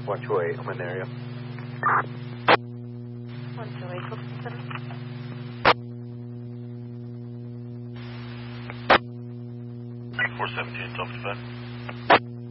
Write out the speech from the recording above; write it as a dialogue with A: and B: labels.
A: 128, I'm in the area.
B: 128, Wilson.
C: 417, self-defense.